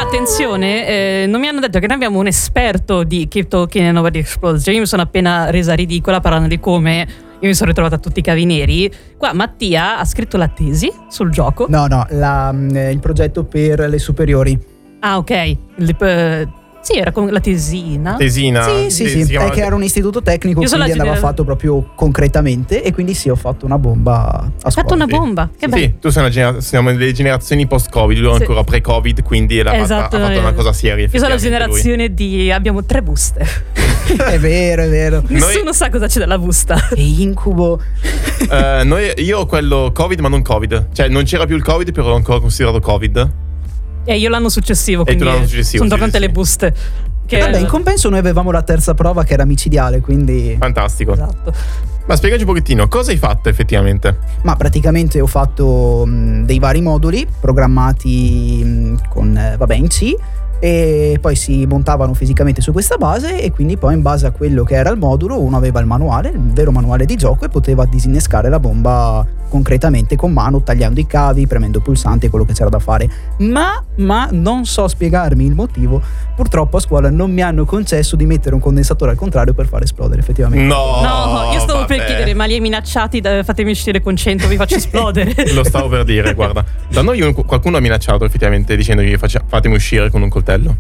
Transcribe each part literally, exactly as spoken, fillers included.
attenzione, eh, non mi hanno detto che noi abbiamo un esperto di Keep Talking and Nobody Explodes. Cioè, io mi sono appena resa ridicola parlando di come io mi sono ritrovata a tutti i cavi neri. Qua Mattia ha scritto la tesi sul gioco. No, no, la, il progetto per le superiori. Ah, ok. Le, uh, sì, era con la tesina. Tesina? Sì, sì, sì, si è che era un istituto tecnico, Io quindi sono andava la... fatto proprio concretamente. E quindi sì, ho fatto una bomba a Hai fatto una bomba? Che sì, bello. sì, tu sei una genera- siamo nelle generazioni post-Covid, lui è Sì. ancora pre-Covid, quindi l'ha Esatto, fatta, ha fatto una cosa seria. Io sono la effettivamente, generazione di abbiamo tre buste. È vero, è vero. Nessuno Noi- sa cosa c'è nella busta. Che incubo. lui. Eh, noi, io ho quello Covid, ma non Covid. Cioè, non c'era più il Covid, però ero ancora considerato Covid. E io l'anno successivo, E quindi tu l'anno successivo, sono sì, tornate sì, le sì. buste. Che Vabbè, in compenso noi avevamo la terza prova che era micidiale, quindi... Fantastico. Esatto. Ma spiegaci un pochettino, cosa hai fatto effettivamente? Ma praticamente ho fatto mh, dei vari moduli programmati mh, con, eh, vabbè, in C, e poi si montavano fisicamente su questa base, e quindi poi in base a quello che era il modulo uno aveva il manuale, il vero manuale di gioco, e poteva disinnescare la bomba concretamente con mano, tagliando i cavi, premendo il pulsante, quello che c'era da fare. Ma, ma non so spiegarmi il motivo, purtroppo a scuola non mi hanno concesso di mettere un condensatore al contrario per far esplodere effettivamente. No, No, io stavo vabbè. per chiedere, ma li hai minacciati? Da- fatemi uscire con cento, vi faccio esplodere. Lo stavo per dire, guarda. Da noi un- qualcuno ha minacciato effettivamente dicendogli faccia- fatemi uscire con un coltello.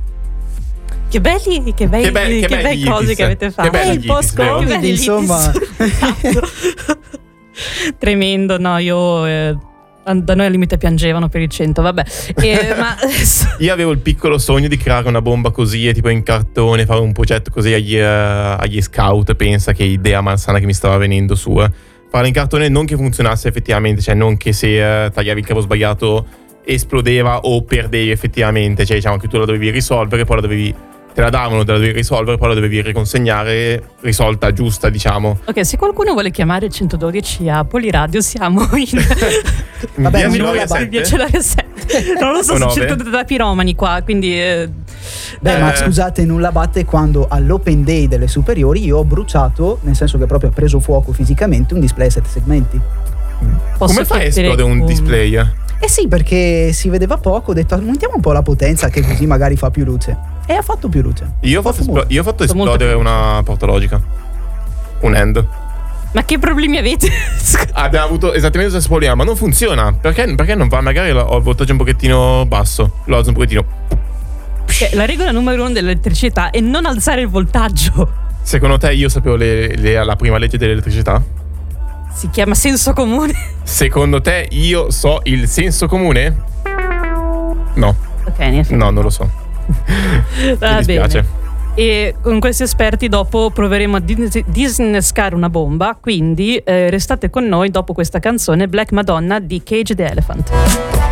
Che belli, che belli, Che be- che che belli bei cose Itis. che avete fatto. Che belli Eh, il Itis, post-Covid, vero? belli Insomma. Itis. Tremendo, no, io eh, da noi al limite piangevano per il cento, vabbè. Eh, ma Io avevo il piccolo sogno di creare una bomba così, e tipo in cartone, fare un progetto così agli, eh, agli scout. Pensa che idea malsana che mi stava venendo su. eh. Farla in cartone, non che funzionasse effettivamente, cioè non che se eh, tagliavi il cavo sbagliato esplodeva o perdevi effettivamente, cioè diciamo che tu la dovevi risolvere, poi la dovevi, te la davano, te la dovevi risolvere, poi la dovevi riconsegnare risolta giusta, diciamo. ok, se qualcuno vuole chiamare il centododici a Poliradio, siamo in Vabbè, Via non Minore la sette. Via Celaria sette. Non lo so, O sono nove. circondata da piromani qua, quindi eh, Beh, Eh. ma scusate, nulla batte quando all'open day delle superiori io ho bruciato, nel senso che proprio ha preso fuoco fisicamente, un display a sette segmenti. posso Come fai a chiedere esplodere un un- display? Eh sì, perché si vedeva poco, ho detto aumentiamo un po' la potenza che così magari fa più luce. E ha fatto più luce. Io ho fatto, esplo- io ho fatto Molto esplodere più. una porta logica. Un end. Ma che problemi avete? Abbiamo avuto esattamente lo stesso problema, ma non funziona. Perché, perché non va? Magari ho il voltaggio un pochettino basso. Lo alzo un pochettino. Cioè, la regola numero uno dell'elettricità è non alzare il voltaggio. Secondo te io sapevo le- le- la prima legge dell'elettricità? Si chiama senso comune. Secondo te io so il senso comune? No, Ok, niente. no, non lo so. Va Mi dispiace. bene. E con questi esperti dopo proveremo a dis- disinnescare una bomba. Quindi eh, restate con noi dopo questa canzone Black Madonna di Cage the Elephant.